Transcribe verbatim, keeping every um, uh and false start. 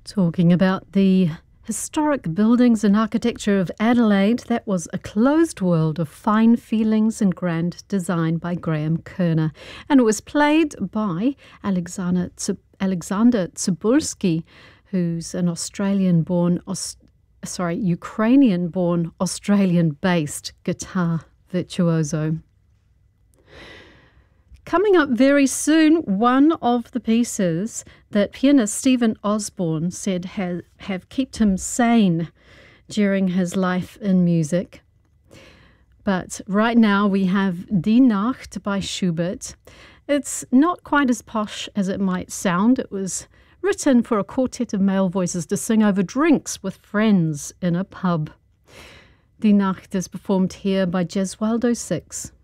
Talking about the historic buildings and architecture of Adelaide, that was A Closed World of Fine Feelings and Grand Design by Graham Kerner. And it was played by Alexander, Tsib- Alexander Tsibulski, who's an Australian-born, Aus- sorry, Ukrainian-born, Australian-based guitar virtuoso. Coming up very soon, one of the pieces that pianist Stephen Osborne said ha- have kept him sane during his life in music. But right now we have Die Nacht by Schubert. It's not quite as posh as it might sound. It was written for a quartet of male voices to sing over drinks with friends in a pub. Die Nacht is performed here by Gesualdo Six.